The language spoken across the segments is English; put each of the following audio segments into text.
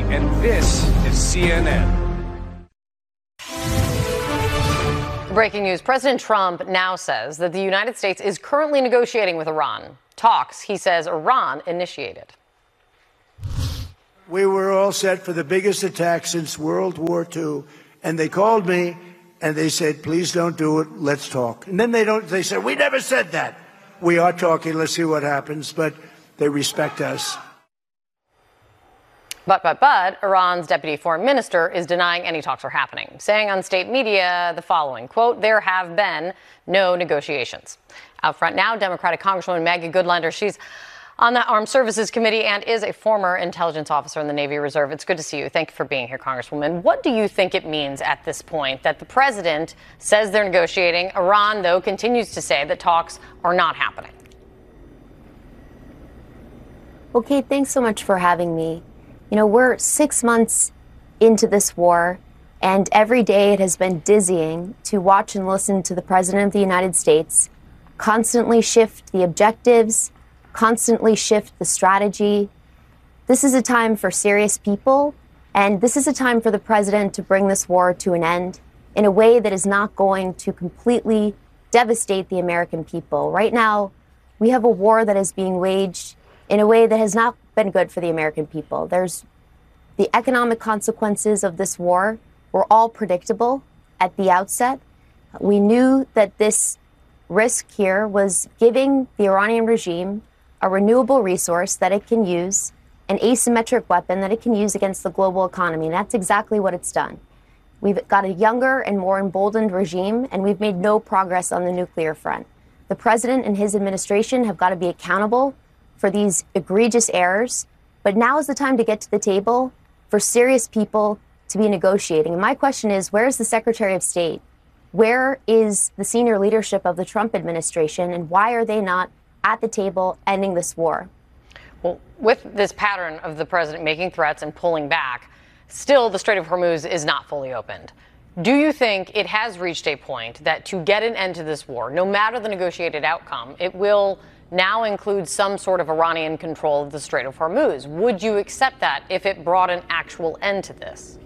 and this is CNN. Breaking news. President Trump now says that the United States is currently negotiating with Iran. Talks, he says, Iran initiated. We were all set for the biggest attack since World War II. And they called me and they said, please don't do it. Let's talk. And then they said, we never said that. We are talking. Let's see what happens. But they respect us. But Iran's deputy foreign minister is denying any talks are happening, saying on state media the following, quote, there have been no negotiations. Out front now, Democratic Congresswoman Maggie Goodlander. She's on the Armed Services Committee and is a former intelligence officer in the Navy Reserve. It's good to see you. Thank you for being here, Congresswoman. What do you think it means at this point that the president says they're negotiating? Iran, though, continues to say that talks are not happening. Well, Kate, thanks so much for having me. You know, we're 6 months into this war, and every day it has been dizzying to watch and listen to the President of the United States constantly shift the objectives, constantly shift the strategy. This is a time for serious people, and this is a time for the President to bring this war to an end in a way that is not going to completely devastate the American people. Right now, we have a war that is being waged in a way that has not been good for the American people. There's the economic consequences of this war were all predictable at the outset. We knew that this risk here was giving the Iranian regime a renewable resource that it can use, an asymmetric weapon that it can use against the global economy. And that's exactly what it's done. We've got a younger and more emboldened regime, and we've made no progress on the nuclear front. The president and his administration have got to be accountable for these egregious errors. But now is the time to get to the table for serious people to be negotiating. And my question is, where is the Secretary of State? Where is the senior leadership of the Trump administration? And why are they not at the table ending this war? Well, with this pattern of the president making threats and pulling back, still the Strait of Hormuz is not fully opened. Do you think it has reached a point that to get an end to this war, no matter the negotiated outcome, it will now include some sort of Iranian control of the Strait of Hormuz? Would you accept that if it brought an actual end to this?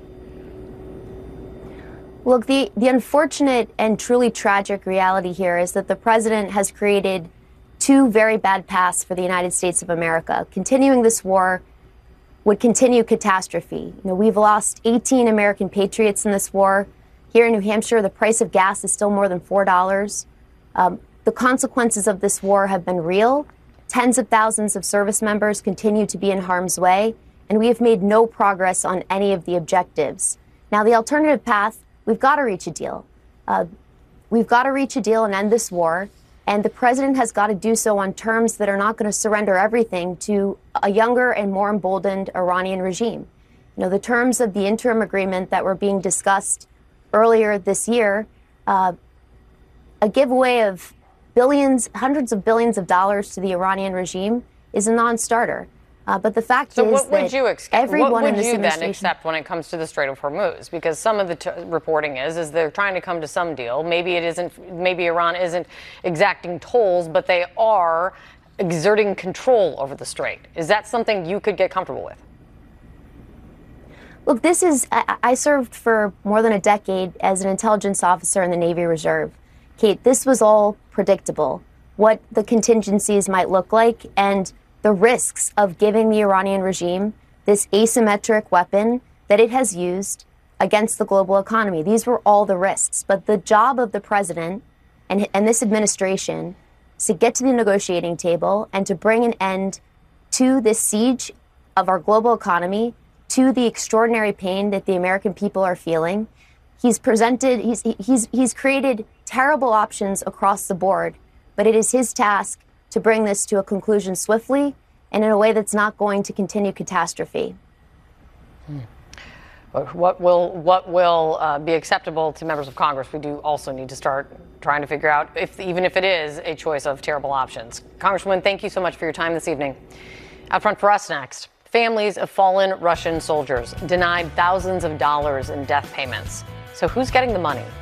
Look, the unfortunate and truly tragic reality here is that the president has created two very bad paths for the United States of America. Continuing this war would continue catastrophe. You know, we've lost 18 American patriots in this war. Here in New Hampshire, the price of gas is still more than $4. The consequences of this war have been real. Tens of thousands of service members continue to be in harm's way, and we have made no progress on any of the objectives. Now, the alternative path, we've got to reach a deal. We've got to reach a deal and end this war, and the president has got to do so on terms that are not going to surrender everything to a younger and more emboldened Iranian regime. You know, the terms of the interim agreement that were being discussed earlier this year, a giveaway of billions, hundreds of billions of dollars to the Iranian regime is a non-starter. But the fact is that everyone in this administration... What would you then accept when it comes to the Strait of Hormuz? Because some of the reporting is they're trying to come to some deal. Maybe it isn't. Maybe Iran isn't exacting tolls, but they are exerting control over the strait. Is that something you could get comfortable with? Look, I served for more than a decade as an intelligence officer in the Navy Reserve. Kate, this was all predictable, what the contingencies might look like and the risks of giving the Iranian regime this asymmetric weapon that it has used against the global economy. These were all the risks. But the job of the president and this administration is to get to the negotiating table and to bring an end to this siege of our global economy, to the extraordinary pain that the American people are feeling. He's created terrible options across the board, but it is his task to bring this to a conclusion swiftly and in a way that's not going to continue catastrophe. What will be acceptable to members of Congress? We do also need to start trying to figure out even if it is a choice of terrible options. Congresswoman, thank you so much for your time this evening. Out front for us next, families of fallen Russian soldiers denied thousands of dollars in death payments. So who's getting the money?